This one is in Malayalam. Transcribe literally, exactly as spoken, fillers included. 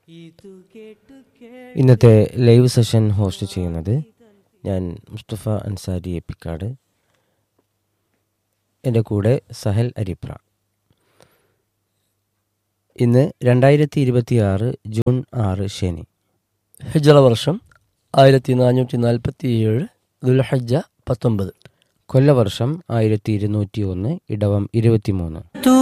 ഇന്നത്തെ ലൈവ് സെഷൻ ഹോസ്റ്റ് ചെയ്യുന്നത് ഞാൻ മുസ്തഫ അൻസാരി എപ്പിക്കാട്. എൻ്റെ കൂടെ സഹൽ അരിപ്ര. ഇന്ന് രണ്ടായിരത്തി ഇരുപത്തി ആറ് ജൂൺ ആറ് ശനി. ഹിജ്റ വർഷം ആയിരത്തി നാനൂറ്റി നാൽപ്പത്തി ഏഴ് ദുൽഹജ്ജ പത്തൊമ്പത്. കൊല്ലവർഷം ആയിരത്തി ഇരുന്നൂറ്റി ഒന്ന് ഇടവം ഇരുപത്തിമൂന്ന്.